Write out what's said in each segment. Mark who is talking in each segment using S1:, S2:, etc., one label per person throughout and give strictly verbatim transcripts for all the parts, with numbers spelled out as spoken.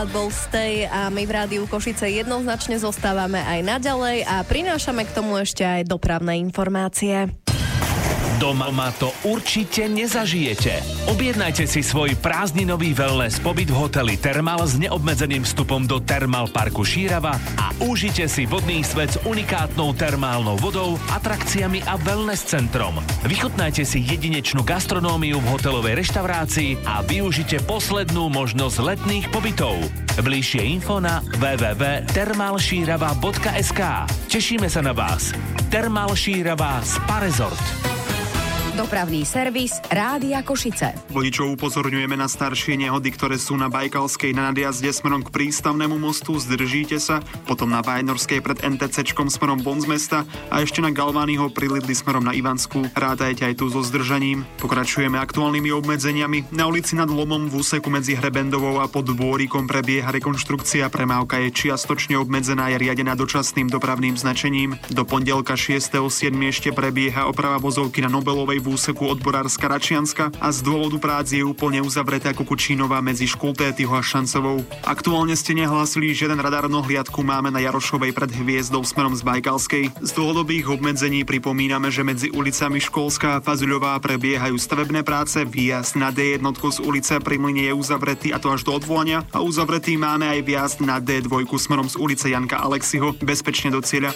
S1: Bol Stay a my v Rádiu Košice jednoznačne zostávame aj naďalej a prinášame k tomu ešte aj dopravné informácie.
S2: Doma to určite nezažijete. Objednajte si svoj prázdninový wellness pobyt v hoteli Thermal s neobmedzeným vstupom do Thermal parku Šírava a užite si vodný svet s unikátnou termálnou vodou, atrakciami a wellness centrom. Vychutnajte si jedinečnú gastronómiu v hotelovej reštaurácii a využite poslednú možnosť letných pobytov. Bližšie info na w w w bodka thermal šírava bodka es ká. Tešíme sa na vás. Thermal Šírava Spa Resort.
S3: Dopravný servis Rádia Košice.
S4: Vodičov upozorňujeme na staršie nehody, ktoré sú na Bajkalskej na nadjazde smerom k prístavnému mostu. Zdržíte sa, potom na Vajnorskej pred NTCčkom smerom von z mesta a ešte na Galványho pri Lidli smerom na Ivanskú. Rátajte aj tu so zdržaním. Pokračujeme aktuálnymi obmedzeniami. Na ulici Nad Lomom v úseku medzi Hrebendovou a pod Dvorikom prebieha rekonštrukcia. Premávka je čiastočne obmedzená, je riadená dočasným dopravným značením. Do pondelka šiesteho siedmeho ešte prebieha oprava vozovky na Nobelovej v úseku Odborárska Račianska a z dôvodu prác je úplne uzavretá Kukučínová medzi Škultétyho a Šancovou. Aktuálne ste nehlásili žiaden radárnu hliadku, máme na Jarošovej pred Hviezdou smerom z Bajkalskej. Z dlhodobých obmedzení pripomíname, že medzi ulicami Školská a Fazuľová prebiehajú stavebné práce. Výjazd na dé jedna z ulice pri Mlyne je uzavretý, a to až do odvolania, a uzavretý máme aj výjazd na dé dva smerom z ulice Janka Aleksiho bezpečne do cieľa.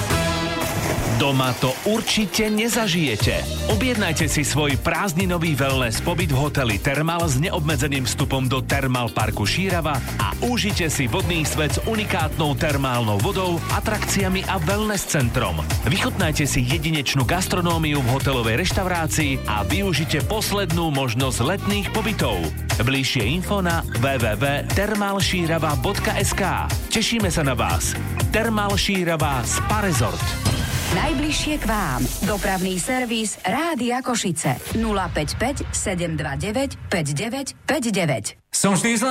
S2: Doma to určite nezažijete. Objednajte si svoj prázdninový wellness pobyt v hoteli Thermal s neobmedzeným vstupom do Thermal parku Šírava a užite si vodný svet s unikátnou termálnou vodou, atrakciami a wellness centrom. Vychutnajte si jedinečnú gastronómiu v hotelovej reštaurácii a využite poslednú možnosť letných pobytov. Bližšie info na w w w bodka thermal šírava bodka es ká. Tešíme sa na vás. Thermal Šírava Spa Resort.
S3: Najbližšie k vám. Dopravný servis Rádia Košice. nula päť päť sedem dva deväť päť deväť päť deväť.
S5: Som vždy